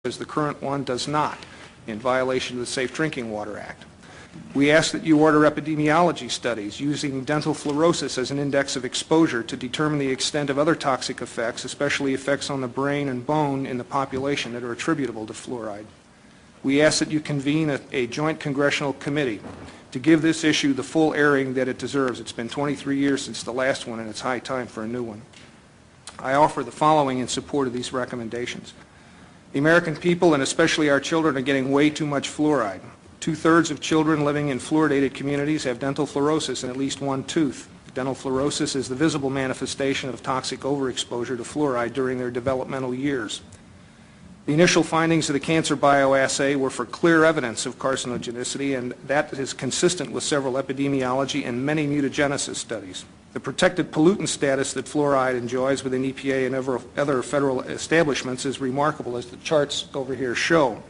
as the current one does not, in violation of the Safe Drinking Water Act. We ask that you order epidemiology studies using dental fluorosis as an index of exposure to determine the extent of other toxic effects, especially effects on the brain and bone in the population that are attributable to fluoride. We ask that you convene a joint congressional committee to give this issue the full airing that it deserves. It's been 23 years since the last one, and it's high time for a new one. I offer the following in support of these recommendations. The American people, and especially our children, are getting way too much fluoride. 2/3 of children living in fluoridated communities have dental fluorosis in at least one tooth. Dental fluorosis is the visible manifestation of toxic overexposure to fluoride during their developmental years. The initial findings of the cancer bioassay were for clear evidence of carcinogenicity, and that is consistent with several epidemiology and many mutagenesis studies. The protected pollutant status that fluoride enjoys within EPA and other federal establishments is remarkable, as the charts over here show.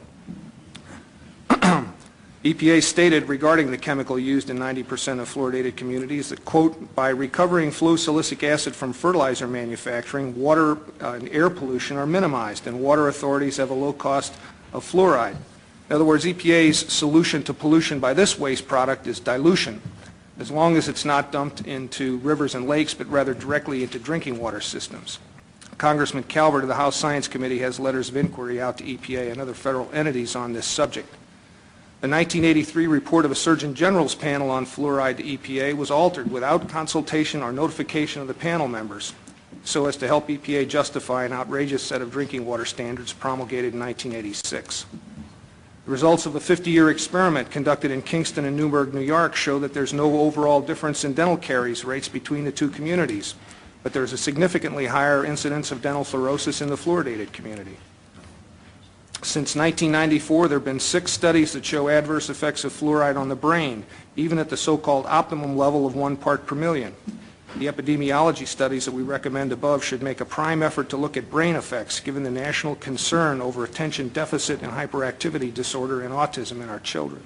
EPA stated regarding the chemical used in 90% of fluoridated communities that, quote, by recovering flue-silicic acid from fertilizer manufacturing, water and air pollution are minimized, and water authorities have a low cost of fluoride. In other words, EPA's solution to pollution by this waste product is dilution, as long as it's not dumped into rivers and lakes, but rather directly into drinking water systems. Congressman Calvert of the House Science Committee has letters of inquiry out to EPA and other federal entities on this subject. The 1983 report of a Surgeon General's panel on fluoride to EPA was altered without consultation or notification of the panel members, so as to help EPA justify an outrageous set of drinking water standards promulgated in 1986. The results of a 50-year experiment conducted in Kingston and Newburgh, New York, show that there's no overall difference in dental caries rates between the two communities, but there's a significantly higher incidence of dental fluorosis in the fluoridated community. Since 1994, there have been 6 studies that show adverse effects of fluoride on the brain, even at the so-called optimum level of 1 part per million. The epidemiology studies that we recommend above should make a prime effort to look at brain effects, given the national concern over attention deficit and hyperactivity disorder and autism in our children.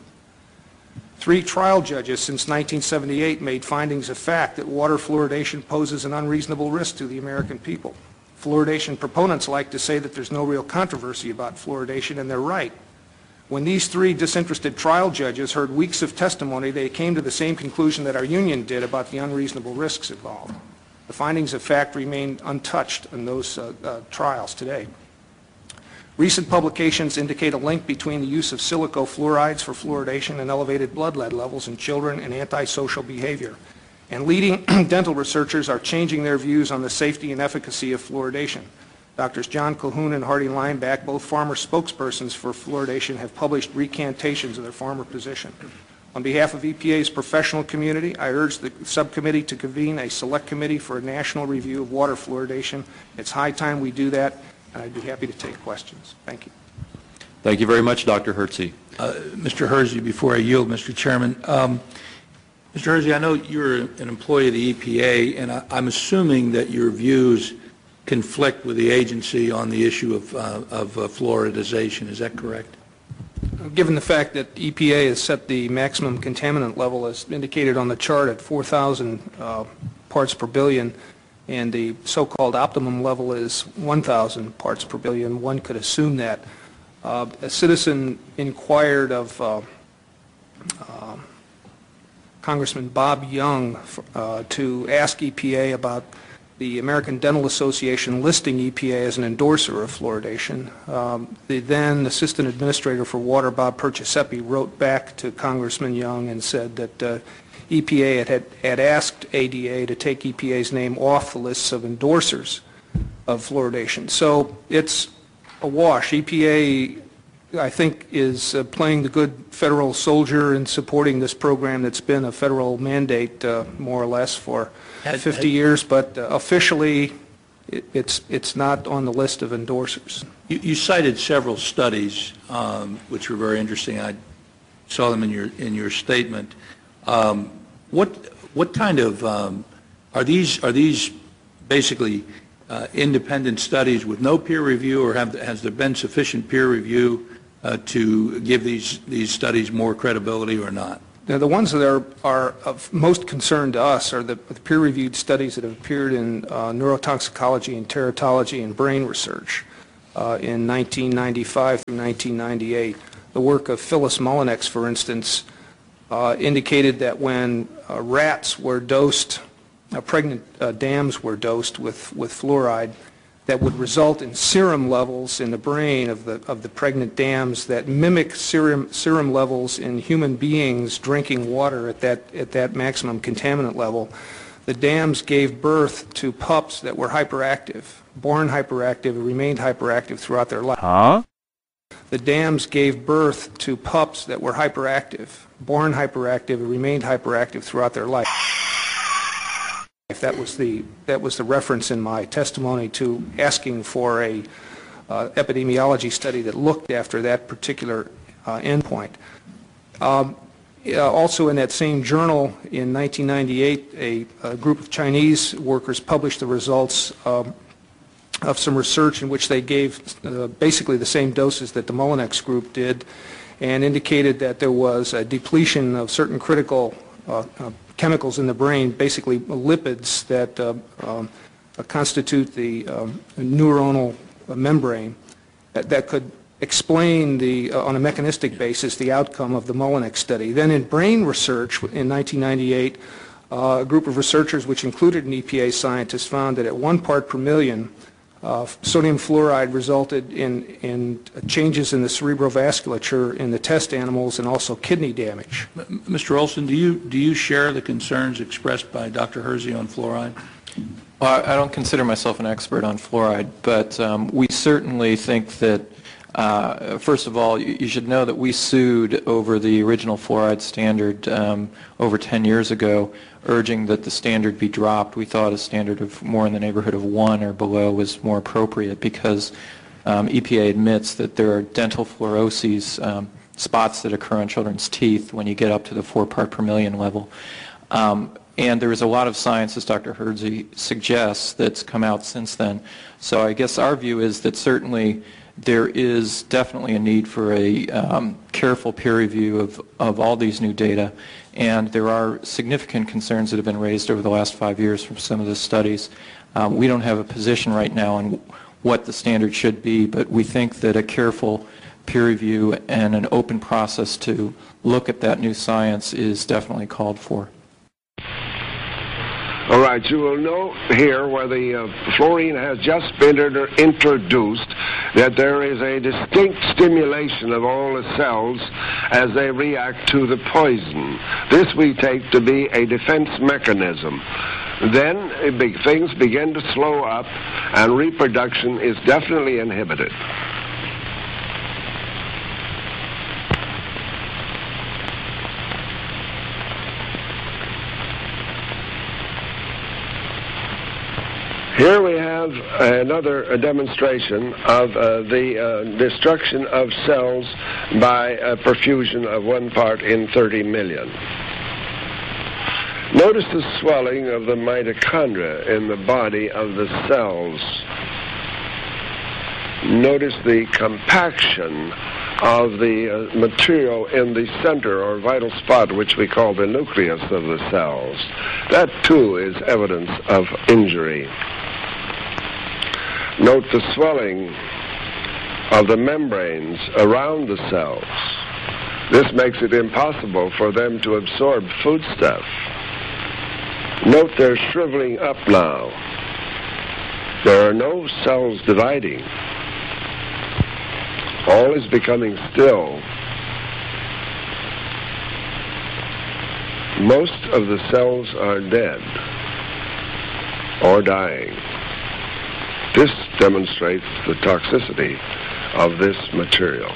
3 trial judges since 1978 made findings of fact that water fluoridation poses an unreasonable risk to the American people. Fluoridation proponents like to say that there's no real controversy about fluoridation, and they're right. When these 3 disinterested trial judges heard weeks of testimony, they came to the same conclusion that our union did about the unreasonable risks involved. The findings of fact remain untouched in those trials today. Recent publications indicate a link between the use of silicofluorides for fluoridation and elevated blood lead levels in children and antisocial behavior. And leading dental researchers are changing their views on the safety and efficacy of fluoridation. Doctors John Calhoun and Hardy Lineback, both former spokespersons for fluoridation, have published recantations of their former position. On behalf of EPA's professional community, I urge the subcommittee to convene a select committee for a national review of water fluoridation. It's high time we do that, and I'd be happy to take questions. Thank you. Thank you very much, Dr. Hersey. Mr. Hersey, before I yield, Mr. Chairman, Mr. Hersey, I know you're an employee of the EPA, and I'm assuming that your views conflict with the agency on the issue of fluoridization. Is that correct? Given the fact that EPA has set the maximum contaminant level as indicated on the chart at 4,000 parts per billion, and the so-called optimum level is 1,000 parts per billion, one could assume that. A citizen inquired of Congressman Bob Young to ask EPA about the American Dental Association listing EPA as an endorser of fluoridation. The then Assistant Administrator for Water, Bob Perciasepi, wrote back to Congressman Young and said that EPA had asked ADA to take EPA's name off the lists of endorsers of fluoridation. So it's a wash. EPA, I think, is playing the good federal soldier in supporting this program that's been a federal mandate more or less for 50 years, but officially it's not on the list of endorsers. You cited several studies which were very interesting. I saw them in your statement. What kind of are these basically independent studies with no peer review, or has there been sufficient peer review to give these studies more credibility or not? Now, the ones that are of most concern to us are the peer-reviewed studies that have appeared in neurotoxicology and teratology and brain research. in 1995 through 1998. The work of Phyllis Mullinex, for instance, indicated that when rats were dosed, pregnant dams were dosed with fluoride, that would result in serum levels in the brain of the pregnant dams that mimic serum levels in human beings drinking water at that maximum contaminant level. The dams gave birth to pups that were hyperactive, born hyperactive, and remained hyperactive throughout their life. The dams gave birth to pups that were hyperactive, born hyperactive, and remained hyperactive throughout their life. That was the reference in my testimony to asking for a epidemiology study that looked after that particular endpoint. Also in that same journal in 1998, a group of Chinese workers published the results of some research in which they gave basically the same doses that the Mullinex group did, and indicated that there was a depletion of certain critical chemicals in the brain, basically lipids that constitute the neuronal membrane, that could explain on a mechanistic basis the outcome of the Mullinex study. Then in brain research in 1998, a group of researchers, which included an EPA scientist, found that at 1 part per million, sodium fluoride resulted in changes in the cerebrovasculature in the test animals and also kidney damage. Mr. Olson, do you share the concerns expressed by Dr. Hersey on fluoride? Well, I don't consider myself an expert on fluoride, but we certainly think that, first of all, you should know that we sued over the original fluoride standard over 10 years ago, urging that the standard be dropped. We thought a standard of more in the neighborhood of 1 or below was more appropriate because EPA admits that there are dental fluoroses, spots that occur on children's teeth when you get up to the 4 part per million level. And there is a lot of science, as Dr. Hersey suggests, that's come out since then. So I guess our view is that certainly there is definitely a need for a careful peer review of all these new data, and there are significant concerns that have been raised over the last 5 years from some of the studies. We don't have a position right now on what the standard should be, but we think that a careful peer review and an open process to look at that new science is definitely called for. All right, you will note here where the fluorine has just been introduced that there is a distinct stimulation of all the cells as they react to the poison. This we take to be a defense mechanism. Then things begin to slow up and reproduction is definitely inhibited. Here we have another demonstration of the destruction of cells by a perfusion of 1 part in 30 million. Notice the swelling of the mitochondria in the body of the cells. Notice the compaction of the material in the center or vital spot, which we call the nucleus of the cells. That too is evidence of injury. Note the swelling of the membranes around the cells. This makes it impossible for them to absorb foodstuff. Note they're shriveling up now. There are no cells dividing. All is becoming still. Most of the cells are dead or dying. This demonstrates the toxicity of this material.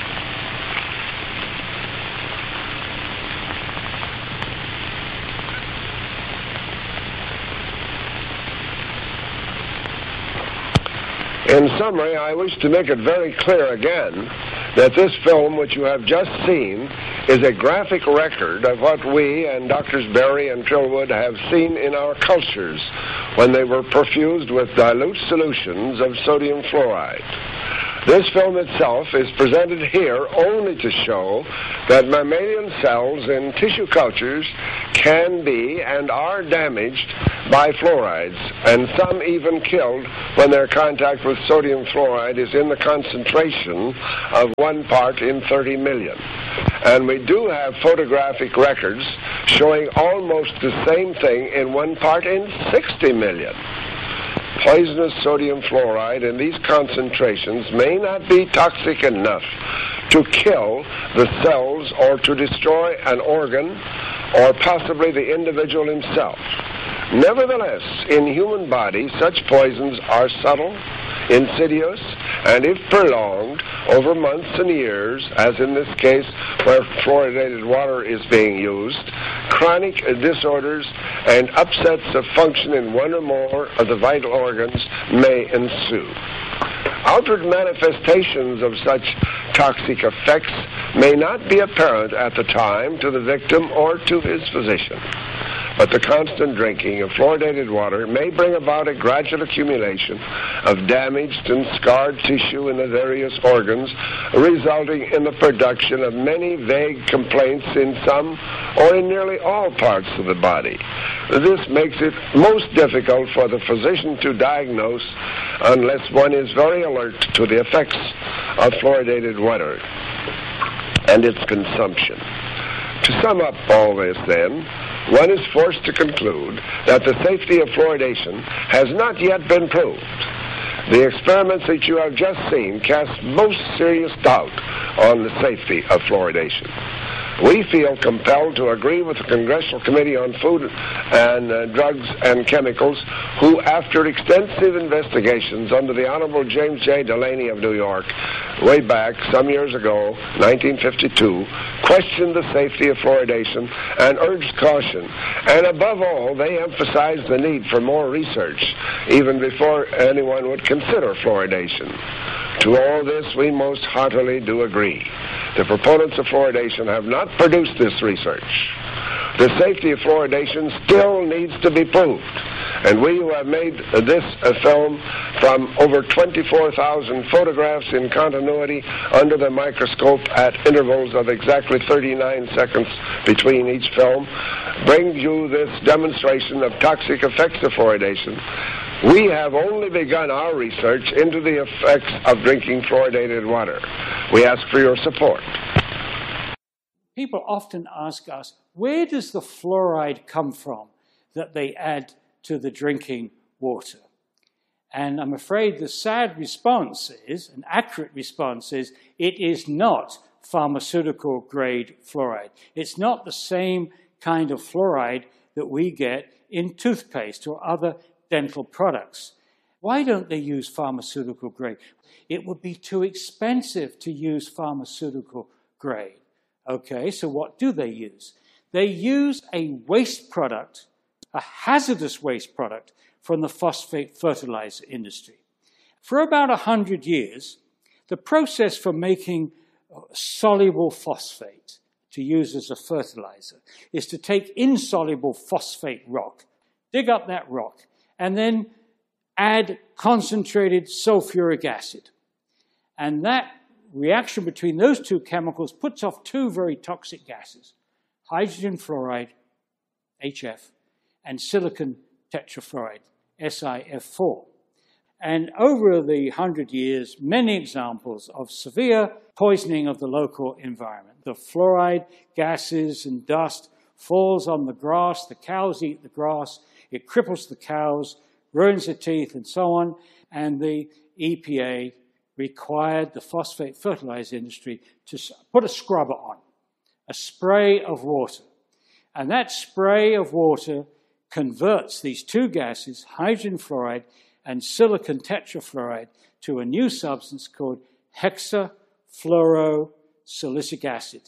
In summary, I wish to make it very clear again that this film, which you have just seen, is a graphic record of what we and Drs. Berry and Trillwood have seen in our cultures when they were perfused with dilute solutions of sodium fluoride. This film itself is presented here only to show that mammalian cells in tissue cultures can be and are damaged by fluorides, and some even killed when their contact with sodium fluoride is in the concentration of 1 part in 30 million. And we do have photographic records showing almost the same thing in 1 part in 60 million. Poisonous sodium fluoride in these concentrations may not be toxic enough to kill the cells or to destroy an organ or possibly the individual himself. Nevertheless, in human bodies, such poisons are subtle, insidious, and if prolonged over months and years, as in this case where fluoridated water is being used, chronic disorders and upsets of function in one or more of the vital organs may ensue. Outward manifestations of such toxic effects may not be apparent at the time to the victim or to his physician. But the constant drinking of fluoridated water may bring about a gradual accumulation of damaged and scarred tissue in the various organs, resulting in the production of many vague complaints in some or in nearly all parts of the body. This makes it most difficult for the physician to diagnose unless one is very alert to the effects of fluoridated water and its consumption. To sum up all this, then, one is forced to conclude that the safety of fluoridation has not yet been proved. The experiments that you have just seen cast most serious doubt on the safety of fluoridation. We feel compelled to agree with the Congressional Committee on Food and Drugs and Chemicals, who, after extensive investigations under the Honorable James J. Delaney of New York, way back some years ago, 1952, questioned the safety of fluoridation and urged caution. And above all, they emphasized the need for more research, even before anyone would consider fluoridation. To all this, we most heartily do agree. The proponents of fluoridation have not produced this research. The safety of fluoridation still needs to be proved. And we who have made this film from over 24,000 photographs in continuity under the microscope at intervals of exactly 39 seconds between each film, bring you this demonstration of toxic effects of fluoridation. We have only begun our research into the effects of drinking fluoridated water. We ask for your support. People often ask us, where does the fluoride come from that they add to the drinking water? And I'm afraid the sad response is, an accurate response is, it is not pharmaceutical grade fluoride. It's not the same kind of fluoride that we get in toothpaste or other dental products. Why don't they use pharmaceutical grade? It would be too expensive to use pharmaceutical grade. Okay, so what do they use? They use a waste product, a hazardous waste product from the phosphate fertilizer industry. For about 100 years, the process for making soluble phosphate to use as a fertilizer is to take insoluble phosphate rock, dig up that rock, and then add concentrated sulfuric acid. And that reaction between those two chemicals puts off two very toxic gases, hydrogen fluoride, HF, and silicon tetrafluoride, SiF4. And over the 100 years, many examples of severe poisoning of the local environment. The fluoride gases and dust falls on the grass, the cows eat the grass, it cripples the cows, ruins their teeth, and so on, and the EPA required the phosphate fertilizer industry to put a scrubber on, a spray of water. And that spray of water converts these two gases, hydrogen fluoride and silicon tetrafluoride, to a new substance called hexafluorosilicic acid,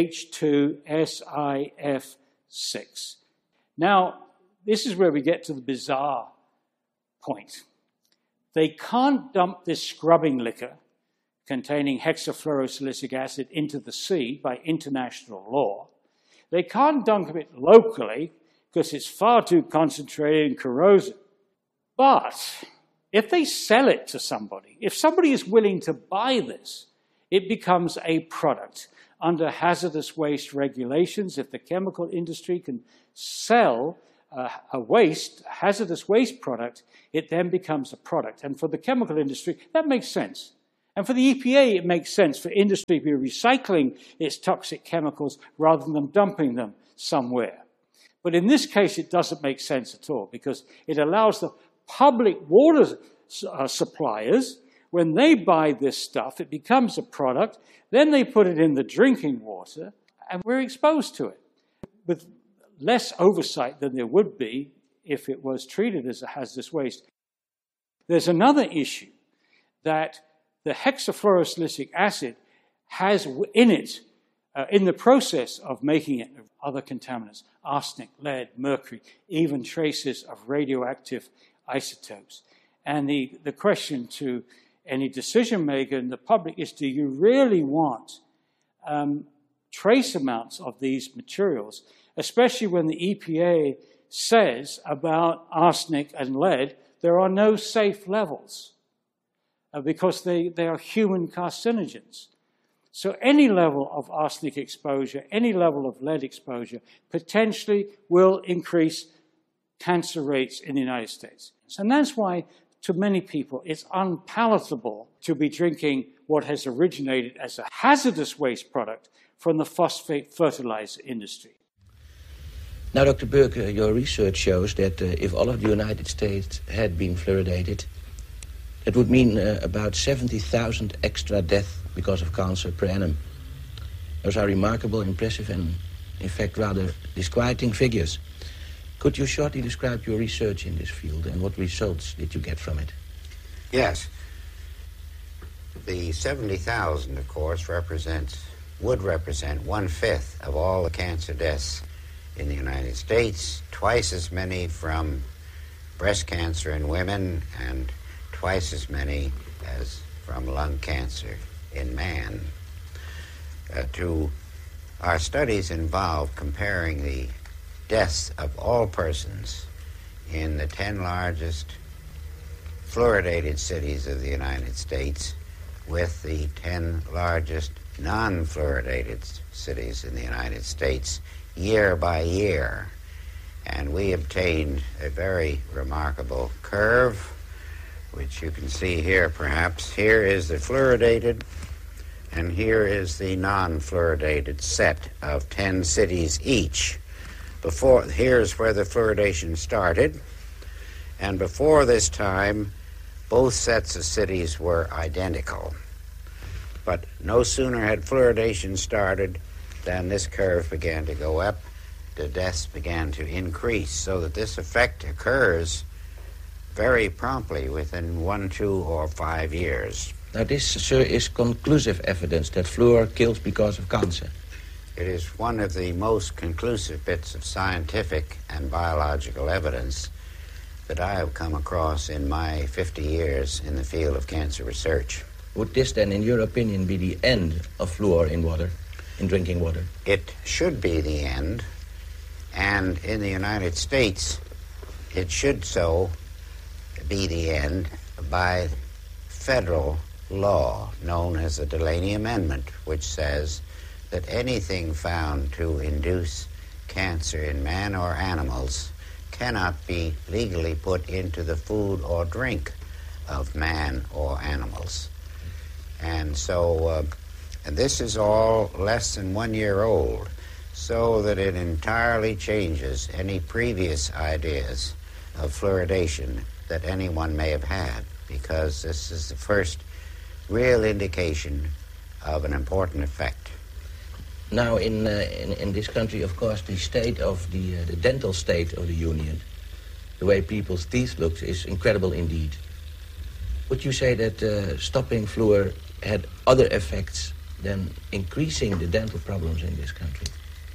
H2SiF6. Now, this is where we get to the bizarre point. They can't dump this scrubbing liquor containing hexafluorosilicic acid into the sea by international law. They can't dump it locally because it's far too concentrated and corrosive. But If they sell it to somebody, if somebody is willing to buy this, it becomes a product. Under hazardous waste regulations, if the chemical industry can sell a hazardous waste product, it then becomes a product. And for the chemical industry, that makes sense. And for the EPA, it makes sense for industry to be recycling its toxic chemicals rather than dumping them somewhere. But in this case, it doesn't make sense at all, because it allows the public water suppliers, when they buy this stuff, it becomes a product, then they put it in the drinking water, and we're exposed to it with less oversight than there would be if it was treated as a hazardous waste. There's another issue, that the hexafluorosilicic acid has in it, in the process of making it, other contaminants, arsenic, lead, mercury, even traces of radioactive isotopes. And the question to any decision maker in the public is, do you really want trace amounts of these materials, especially when the EPA says about arsenic and lead, there are no safe levels because they are human carcinogens. So any level of arsenic exposure, any level of lead exposure, potentially will increase cancer rates in the United States. And that's why, to many people, it's unpalatable to be drinking what has originated as a hazardous waste product from the phosphate fertilizer industry. Now, Dr. Burke, your research shows that if all of the United States had been fluoridated, it would mean about 70,000 extra deaths because of cancer per annum. Those are remarkable, impressive, and in fact rather disquieting figures. Could you shortly describe your research in this field and what results did you get from it? Yes. The 70,000, of course, would represent 1/5 of all the cancer deaths in the United States, twice as many from breast cancer in women, and twice as many as from lung cancer in man. Our studies involve comparing the deaths of all persons in the 10 largest fluoridated cities of the United States with the 10 largest non-fluoridated cities in the United States year by year. And we obtained a very remarkable curve, which you can see here perhaps. Here is the fluoridated, and here is the non-fluoridated set of 10 cities each. Here's where the fluoridation started, and before this time, both sets of cities were identical. But no sooner had fluoridation started than this curve began to go up, the deaths began to increase, so that this effect occurs very promptly within 1, 2, or 5 years. Now this, sir, is conclusive evidence that fluor kills because of cancer. It is one of the most conclusive bits of scientific and biological evidence that I have come across in my 50 years in the field of cancer research. Would this then, in your opinion, be the end of fluor in water, in drinking water? It should be the end, and in the United States, it should so be the end by federal law known as the Delaney Amendment, which says that anything found to induce cancer in man or animals cannot be legally put into the food or drink of man or animals. And so, and this is all less than 1 year old, so that it entirely changes any previous ideas of fluoridation that anyone may have had, because this is the first real indication of an important effect. Now, in this country, of course, the state of the dental state of the Union, the way people's teeth look, is incredible indeed. Would you say that stopping fluor had other effects than increasing the dental problems in this country?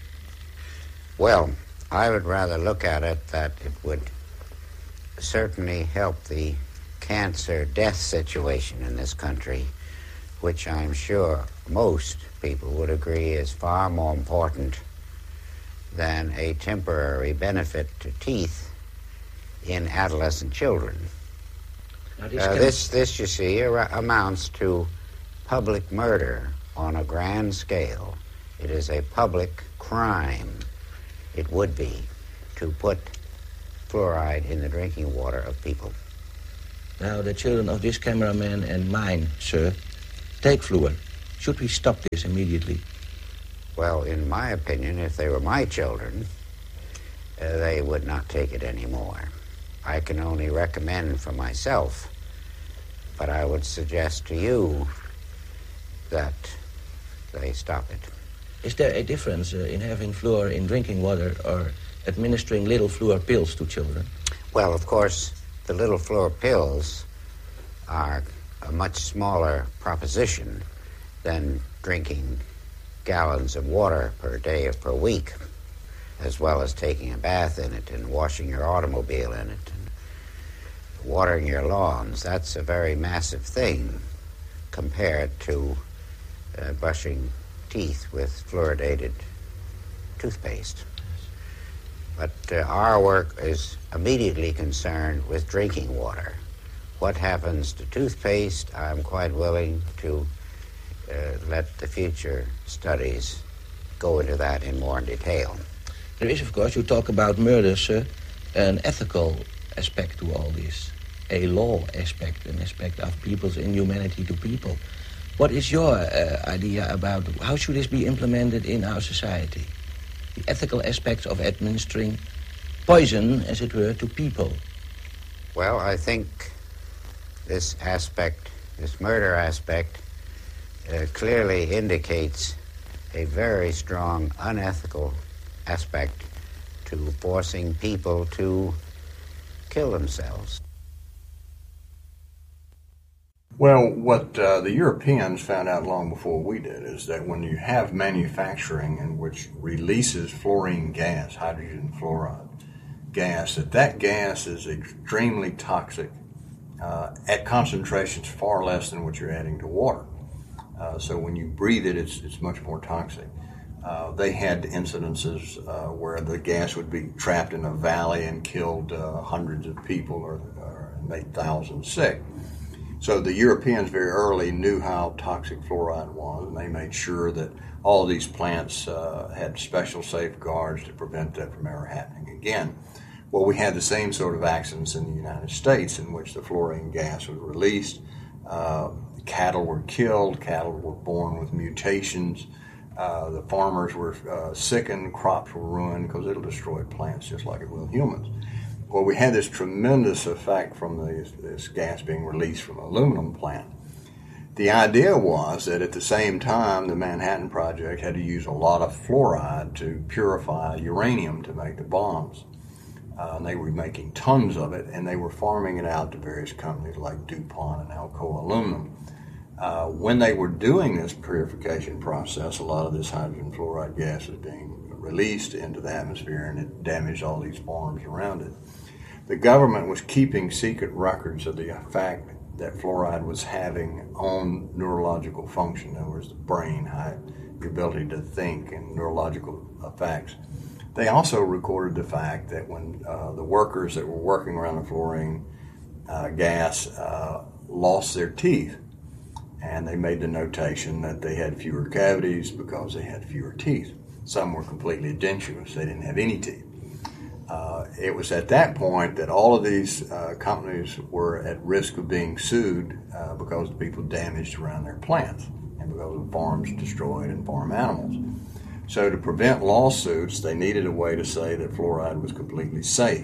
Well, I would rather look at it that it would certainly help the cancer death situation in this country, which I'm sure most people would agree is far more important than a temporary benefit to teeth in adolescent children. Now, This, you see, amounts to public murder on a grand scale. It is a public crime, it would be, to put fluoride in the drinking water of people. Now, the children of this cameraman and mine, sir, take fluor. Should we stop this immediately? Well, in my opinion, if they were my children, they would not take it anymore. I can only recommend for myself, but I would suggest to you that they stop it. Is there a difference in having fluor in drinking water or administering little fluor pills to children? Well, of course, the little fluor pills are a much smaller proposition than drinking gallons of water per day or per week, as well as taking a bath in it and washing your automobile in it and watering your lawns. That's a very massive thing compared to brushing teeth with fluoridated toothpaste. But our work is immediately concerned with drinking water. What happens to toothpaste, I'm quite willing to let the future studies go into that in more detail. There is, of course, you talk about murder, sir, an ethical aspect to all this, a law aspect, an aspect of people's inhumanity to people. What is your idea about how should this be implemented in our society? The ethical aspects of administering poison, as it were, to people. Well, I think this aspect, this murder aspect, clearly indicates a very strong unethical aspect to forcing people to kill themselves. Well, what the Europeans found out long before we did is that when you have manufacturing in which releases fluorine gas, hydrogen fluoride gas, that gas is extremely toxic at concentrations far less than what you're adding to water. So when you breathe it, it's much more toxic. They had incidences where the gas would be trapped in a valley and killed hundreds of people or made thousands sick. So the Europeans very early knew how toxic fluoride was, and they made sure that all of these plants had special safeguards to prevent that from ever happening again. Well, we had the same sort of accidents in the United States in which the fluorine gas was released. Cattle were killed, cattle were born with mutations. The farmers were sickened, crops were ruined because it'll destroy plants just like it will humans. Well, we had this tremendous effect from this gas being released from an aluminum plant. The idea was that at the same time, the Manhattan Project had to use a lot of fluoride to purify uranium to make the bombs. And they were making tons of it, and they were farming it out to various companies like DuPont and Alcoa Aluminum. When they were doing this purification process, a lot of this hydrogen fluoride gas was being released into the atmosphere, and it damaged all these farms around it. The government was keeping secret records of the fact that fluoride was having on neurological function. In other words, the brain, the ability to think, and neurological effects. They also recorded the fact that when the workers that were working around the fluorine gas lost their teeth, and they made the notation that they had fewer cavities because they had fewer teeth. Some were completely dentulous, they didn't have any teeth. It was at that point that all of these companies were at risk of being sued because the people damaged around their plants and because of farms destroyed and farm animals. So to prevent lawsuits, they needed a way to say that fluoride was completely safe.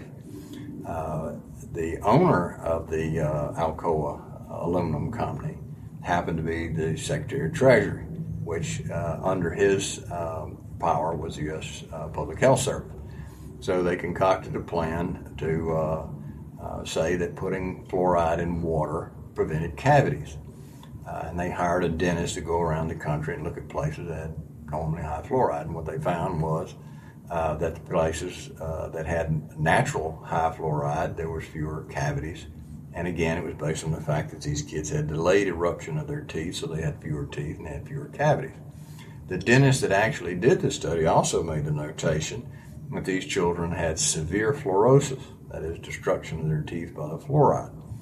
The owner of the Alcoa Aluminum Company happened to be the Secretary of Treasury, which under his power was the U.S. Public Health Service. So they concocted a plan to say that putting fluoride in water prevented cavities. And they hired a dentist to go around the country and look at places that had normally high fluoride. And what they found was that the places that had natural high fluoride, there was fewer cavities. And again, it was based on the fact that these kids had delayed eruption of their teeth, so they had fewer teeth and they had fewer cavities. The dentist that actually did the study also made the notation that these children had severe fluorosis, that is, destruction of their teeth by the fluoride.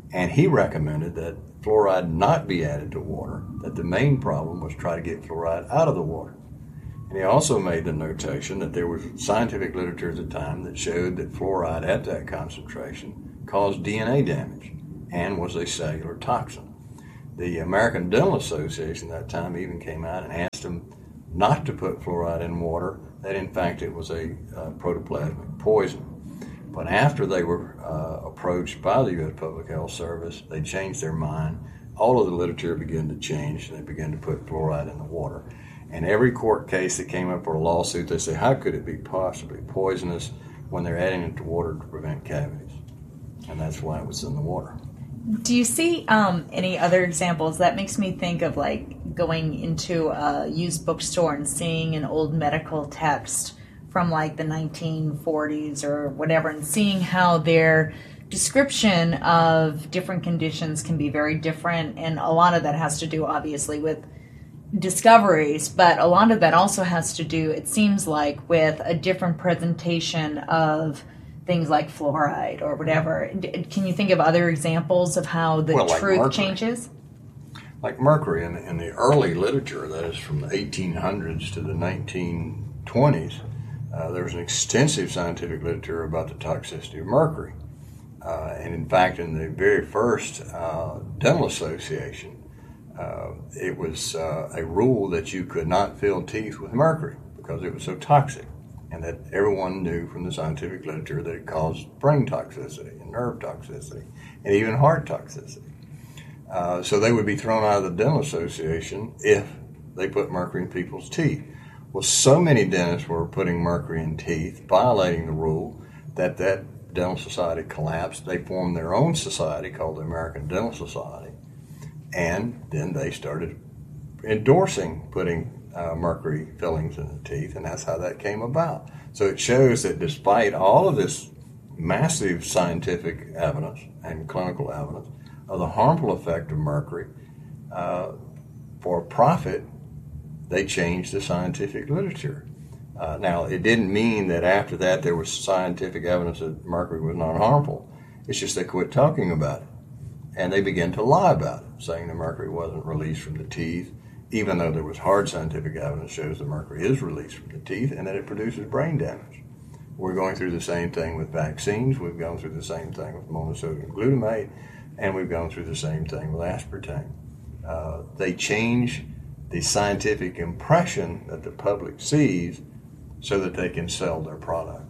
And he recommended that fluoride not be added to water, that the main problem was try to get fluoride out of the water. And he also made the notation that there was scientific literature at the time that showed that fluoride at that concentration caused DNA damage and was a cellular toxin. The American Dental Association at that time even came out and asked them not to put fluoride in water, that in fact it was a protoplasmic poison. But after they were approached by the U.S. Public Health Service, they changed their mind. All of the literature began to change, and they began to put fluoride in the water. And every court case that came up for a lawsuit, they say, how could it be possibly poisonous when they're adding it to water to prevent cavities? And that's why it was in the water. Do you see any other examples? That makes me think of like going into a used bookstore and seeing an old medical text from like the 1940s or whatever, and seeing how their description of different conditions can be very different. And a lot of that has to do, obviously, with discoveries, but a lot of that also has to do, it seems like, with a different presentation of things like fluoride or whatever. Can you think of other examples of how the truth mercury. changes? Like mercury in the early literature, that is from the 1800s to the 1920s, there was an extensive scientific literature about the toxicity of mercury. And in fact, in the very first dental association, it was a rule that you could not fill teeth with mercury because it was so toxic, and that everyone knew from the scientific literature that it caused brain toxicity and nerve toxicity and even heart toxicity. So they would be thrown out of the dental association if they put mercury in people's teeth. Well, so many dentists were putting mercury in teeth, violating the rule, that dental society collapsed. They formed their own society called the American Dental Society, and then they started endorsing putting mercury fillings in the teeth, and that's how that came about. So it shows that despite all of this massive scientific evidence and clinical evidence of the harmful effect of mercury, for profit, they changed the scientific literature. Now, it didn't mean that after that there was scientific evidence that mercury was not harmful. It's just they quit talking about it. And they began to lie about it, saying that mercury wasn't released from the teeth, even though there was hard scientific evidence that shows that mercury is released from the teeth and that it produces brain damage. We're going through the same thing with vaccines. We've gone through the same thing with monosodium glutamate, and we've gone through the same thing with aspartame. They change the scientific impression that the public sees so that they can sell their product.